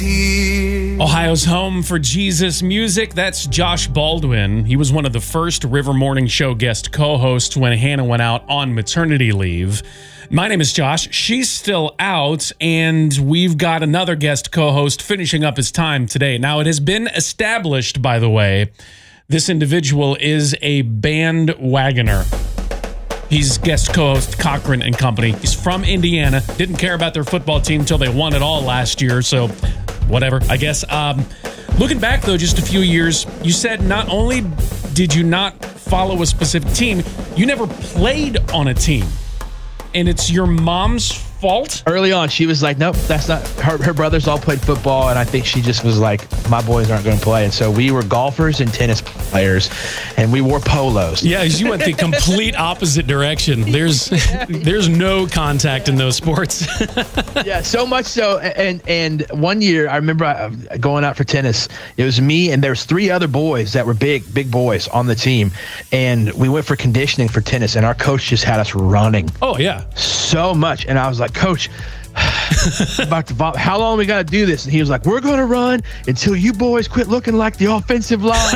here. Ohio's home for Jesus music. That's Josh Baldwin. He was one of the first River Morning Show guest co-hosts when Hannah went out on maternity leave. My name is Josh. She's still out, and we've got another guest co-host finishing up his time today. Now, it has been established, by the way, this individual is a bandwagoner. He's guest co-host Cochran and Company. He's from Indiana. Didn't care about their football team until they won it all last year, so whatever, I guess. Looking back, though, just a few years, you said not only did you not follow a specific team, you never played on a team. And it's your mom's fault? Early on, she was like, nope, that's not her brothers all played football, and I think she just was like, my boys aren't going to play. And so we were golfers and tennis players, and we wore polos. Yeah, you went the complete opposite direction. There's no contact in those sports. Yeah, so much so. And one year, I remember going out for tennis. It was me, and there was 3 other boys that were big boys on the team. And we went for conditioning for tennis, and our coach just had us running. Oh, yeah. So much. And I was like, Coach, about to vomit. How long we got to do this? And he was like, we're going to run until you boys quit looking like the offensive line.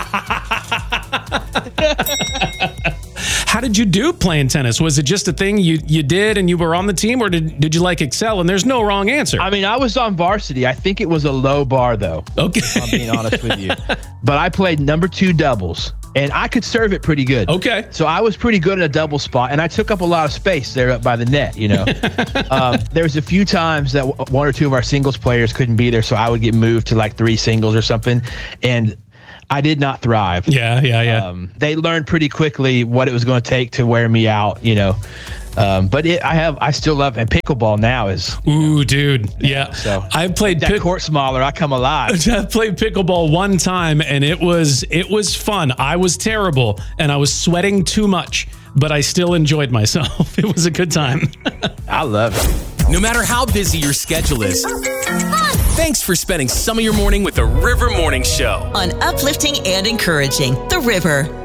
How did you do playing tennis? Was it just a thing you did and you were on the team, or did you like excel? And there's no wrong answer. I mean, I was on varsity. I think it was a low bar, though. Okay. If I'm being honest with you. But I played number 2 doubles. And I could serve it pretty good. Okay. So I was pretty good at a double spot, and I took up a lot of space there up by the net, you know. There was a few times that 1 or 2 of our singles players couldn't be there, so I would get moved to like 3 singles or something, and I did not thrive. Yeah. They learned pretty quickly what it was going to take to wear me out, you know. But I still love, and pickleball now is. Ooh, dude. Yeah. So I played that court smaller. I come alive. I played pickleball one time, and it was fun. I was terrible, and I was sweating too much, but I still enjoyed myself. It was a good time. I love it. No matter how busy your schedule is, thanks for spending some of your morning with the River Morning Show on uplifting and encouraging The River.